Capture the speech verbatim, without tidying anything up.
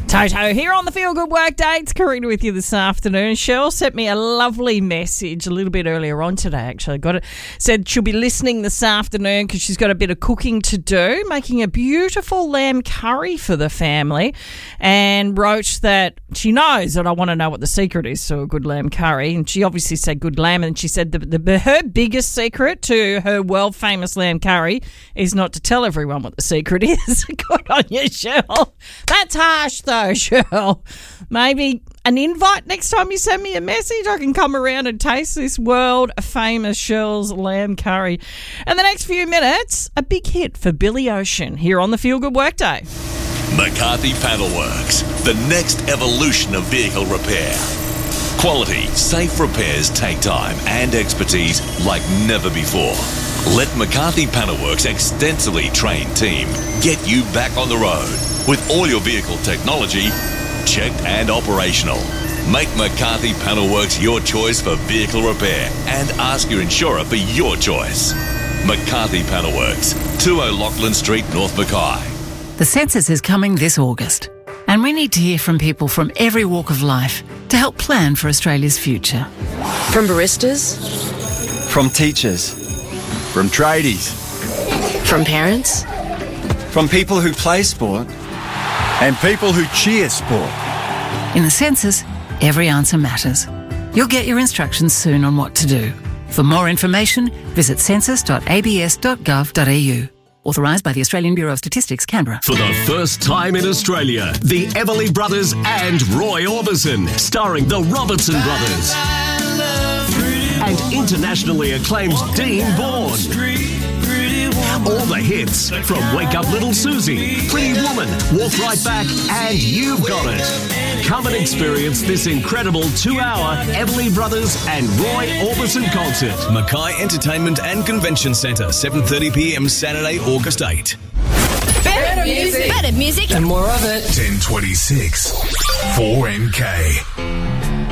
Toto here on the Feel Good Workday. It's Karina with you this afternoon. Cheryl sent me a lovely message a little bit earlier on today, actually. Got it. Said she'll be listening this afternoon because she's got a bit of cooking to do, making a beautiful lamb curry for the family, and wrote that she knows that I want to know what the secret is to a good lamb curry. And she obviously said good lamb, and she said the, the, her biggest secret to her world-famous lamb curry is not to tell everyone what the secret is. Good on you, Cheryl. That's harsh, though. Cheryl, maybe an invite next time you send me a message. I can come around and taste this world famous Cheryl's lamb curry. And the next few minutes, a big hit for Billy Ocean here on the Feel Good Workday. McCarthy Panelworks, the next evolution of vehicle repair. Quality, safe repairs take time and expertise like never before. Let McCarthy Panelworks' extensively trained team get you back on the road with all your vehicle technology checked and operational. Make McCarthy Panelworks your choice for vehicle repair and ask your insurer for your choice. McCarthy Panelworks, two O'Loughlin Street, North Mackay. The census is coming this August, and we need to hear from people from every walk of life to help plan for Australia's future. From baristas, from teachers, from tradies, from parents, from people who play sport, and people who cheer sport. In the census, every answer matters. You'll get your instructions soon on what to do. For more information, visit census dot a b s dot gov dot a u. Authorised by the Australian Bureau of Statistics, Canberra. For the first time in Australia, the Everly Brothers and Roy Orbison, starring the Robertson Brothers. And internationally acclaimed Dean Bourne. All the hits from Wake Up Little Susie, Pretty Woman, Walk Right Back, and You've Got It. Come and experience this incredible two-hour Everly Brothers and Roy Orbison concert. Mackay Entertainment and Convention Centre, seven thirty p m Saturday, August eighth. Better music. Better music. And more of it. ten twenty-six, four N K.